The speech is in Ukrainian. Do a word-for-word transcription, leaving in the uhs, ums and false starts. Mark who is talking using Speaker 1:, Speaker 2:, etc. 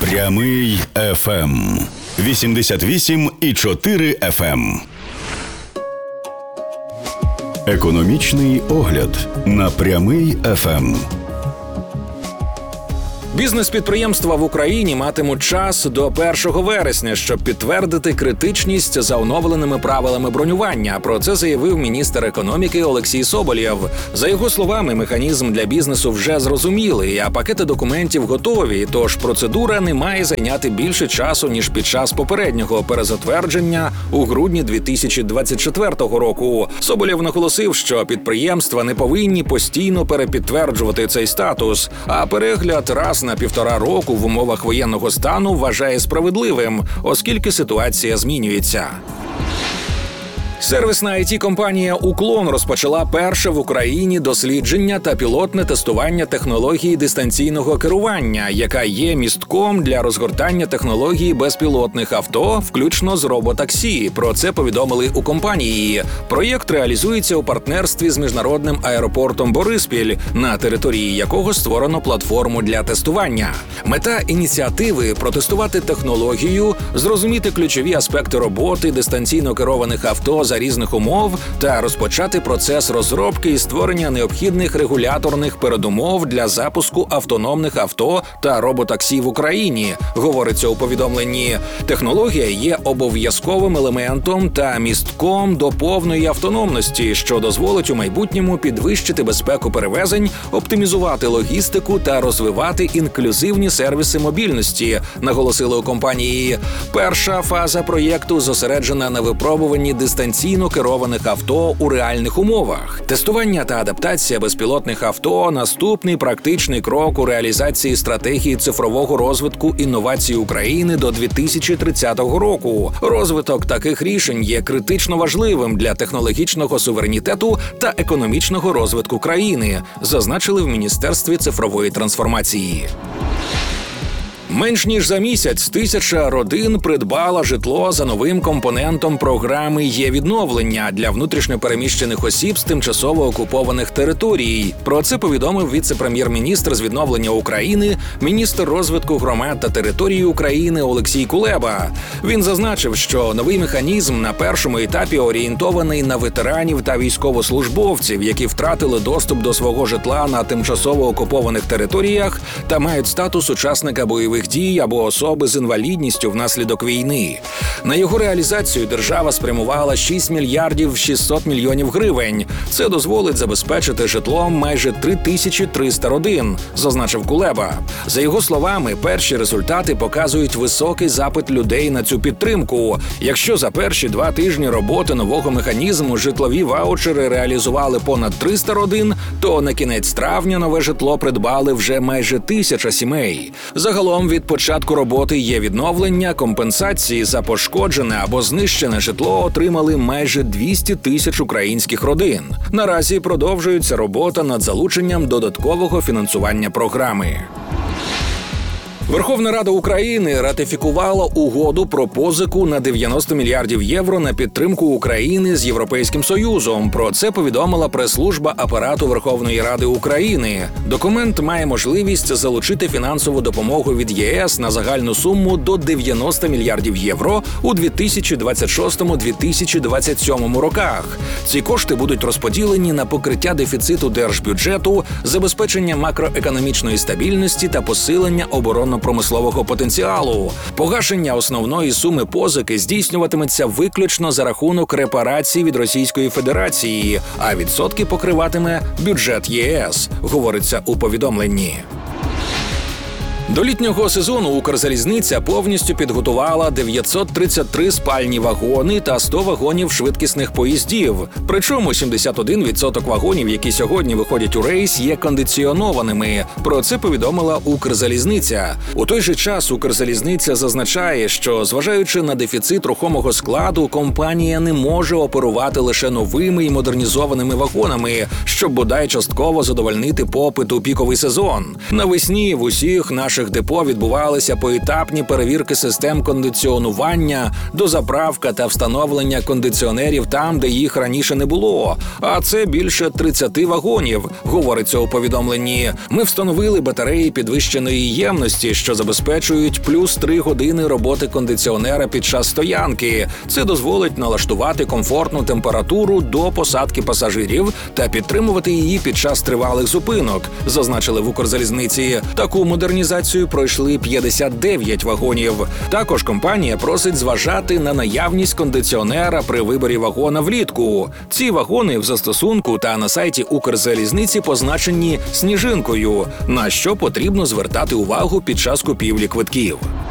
Speaker 1: Прямий еф ем. вісімдесят вісім і чотири еф ем. Економічний огляд на Прямий еф ем.
Speaker 2: Бізнес-підприємства в Україні матимуть час до першого вересня, щоб підтвердити критичність за оновленими правилами бронювання. Про це заявив міністр економіки Олексій Соболєв. За його словами, механізм для бізнесу вже зрозумілий, а пакети документів готові, тож процедура не має зайняти більше часу, ніж під час попереднього перезатвердження у грудні дві тисячі двадцять четвертого року. Соболєв наголосив, що підприємства не повинні постійно перепідтверджувати цей статус, а перегляд раз на півтора року в умовах воєнного стану вважає справедливим, оскільки ситуація змінюється. Сервісна ай ті-компанія «Уклон» розпочала перше в Україні дослідження та пілотне тестування технології дистанційного керування, яка є містком для розгортання технології безпілотних авто, включно з роботаксі. Про це повідомили у компанії. Проєкт реалізується у партнерстві з міжнародним аеропортом Бориспіль, на території якого створено платформу для тестування. Мета ініціативи – протестувати технологію, зрозуміти ключові аспекти роботи дистанційно керованих авто за різних умов та розпочати процес розробки і створення необхідних регуляторних передумов для запуску автономних авто та роботаксі в Україні, говориться у повідомленні. Технологія є обов'язковим елементом та містком до повної автономності, що дозволить у майбутньому підвищити безпеку перевезень, оптимізувати логістику та розвивати інклюзивні сервіси мобільності, наголосили у компанії. Перша фаза проєкту зосереджена на випробуванні дистанційно керованих авто у реальних умовах. Тестування та адаптація безпілотних авто – наступний практичний крок у реалізації стратегії цифрового розвитку інновацій України до дві тисячі тридцятого року. Розвиток таких рішень є критично важливим для технологічного суверенітету та економічного розвитку країни, зазначили в Міністерстві цифрової трансформації. Менш ніж за місяць тисяча родин придбала житло за новим компонентом програми «Є-відновлення» для внутрішньопереміщених осіб з тимчасово окупованих територій. Про це повідомив віце-прем'єр-міністр з відновлення України, міністр розвитку громад та території України Олексій Кулеба. Він зазначив, що новий механізм на першому етапі орієнтований на ветеранів та військовослужбовців, які втратили доступ до свого житла на тимчасово окупованих територіях та мають статус учасника бойових дій або особи з інвалідністю внаслідок війни. На його реалізацію держава спрямувала шість мільярдів шістсот мільйонів гривень. Це дозволить забезпечити житлом майже три тисячі триста родин, зазначив Кулеба. За його словами, перші результати показують високий запит людей на цю підтримку. Якщо за перші два тижні роботи нового механізму житлові ваучери реалізували понад триста родин, то на кінець травня нове житло придбали вже майже тисяча сімей. Загалом від початку роботи «Є-відновлення» компенсації за пошкоджене або знищене житло отримали майже двісті тисяч українських родин. Наразі продовжується робота над залученням додаткового фінансування програми. Верховна Рада України ратифікувала угоду про позику на дев'яносто мільярдів євро на підтримку України з Європейським Союзом. Про це повідомила прес-служба Апарату Верховної Ради України. Документ має можливість залучити фінансову допомогу від ЄС на загальну суму до дев'яносто мільярдів євро у дві тисячі двадцять шостому - дві тисячі двадцять сьомому роках. Ці кошти будуть розподілені на покриття дефіциту держбюджету, забезпечення макроекономічної стабільності та посилення оборонно промислового потенціалу. Погашення основної суми позики здійснюватиметься виключно за рахунок репарацій від Російської Федерації, а відсотки покриватиме бюджет ЄС, говориться у повідомленні. До літнього сезону Укрзалізниця повністю підготувала дев'ятсот тридцять три спальні вагони та сто вагонів швидкісних поїздів. Причому сімдесят один відсоток вагонів, які сьогодні виходять у рейс, є кондиціонованими. Про це повідомила Укрзалізниця. У той же час Укрзалізниця зазначає, що, зважаючи на дефіцит рухомого складу, компанія не може оперувати лише новими і модернізованими вагонами, щоб бодай частково задовольнити попит у піковий сезон. Навесні в усіх наших наших депо відбувалися поетапні перевірки систем кондиціонування, дозаправка та встановлення кондиціонерів там, де їх раніше не було. А це більше тридцять вагонів, говориться у повідомленні. Ми встановили батареї підвищеної ємності, що забезпечують плюс три години роботи кондиціонера під час стоянки. Це дозволить налаштувати комфортну температуру до посадки пасажирів та підтримувати її під час тривалих зупинок, зазначили в Укрзалізниці. Таку модернізацію пройшли п'ятдесят дев'ять вагонів. Також компанія просить зважати на наявність кондиціонера при виборі вагона влітку. Ці вагони в застосунку та на сайті Укрзалізниці позначені сніжинкою, на що потрібно звертати увагу під час купівлі квитків.